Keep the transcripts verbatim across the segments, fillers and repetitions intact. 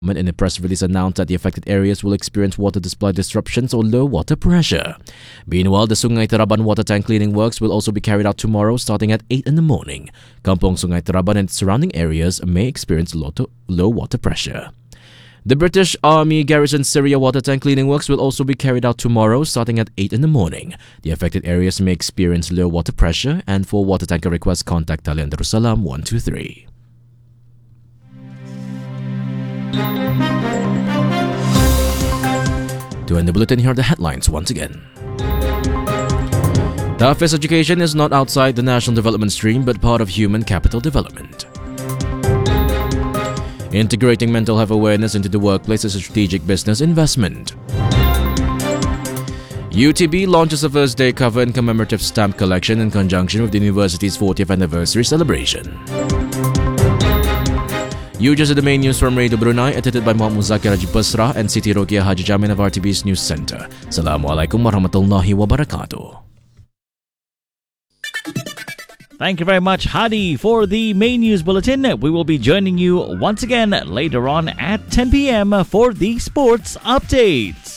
In a press release announced that the affected areas will experience water supply disruptions or low water pressure. Meanwhile, the Sungai Teraban water tank cleaning works will also be carried out tomorrow starting at eight in the morning. Kampong Sungai Teraban and its surrounding areas may experience low water pressure. The British Army Garrison Syria water tank cleaning works will also be carried out tomorrow starting at eight in the morning. The affected areas may experience low water pressure, and for water tanker requests, contact Talian Darussalam one two three. To end the bulletin, here are the headlines once again. Tahfiz education is not outside the national development stream but part of human capital development. Integrating mental health awareness into the workplace is a strategic business investment. U T B launches a first day cover and commemorative stamp collection in conjunction with the university's fortieth anniversary celebration. You just heard the main news from Radio Brunei, edited by Muhammad Zakir Haji Basra and Siti Rokia Haji Jamin of R T B's News Center. Assalamualaikum warahmatullahi wabarakatuh. Thank you very much, Hadi, for the main news bulletin. We will be joining you once again later on at ten p.m. for the sports updates.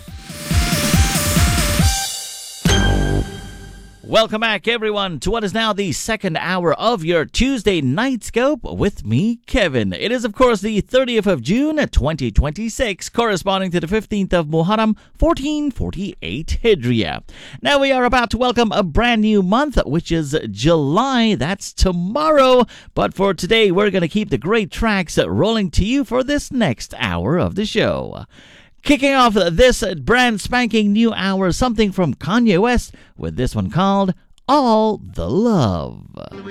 Welcome back, everyone, to what is now the second hour of your Tuesday Night Scope with me, Kevin. It is, of course, the thirtieth of June, twenty twenty-six, corresponding to the fifteenth of Muharram, fourteen forty-eight Hijriya. Now we are about to welcome a brand new month, which is July. That's tomorrow. But for today, we're going to keep the great tracks rolling to you for this next hour of the show. Kicking off this brand spanking new hour, something from Kanye West with this one called All the Love.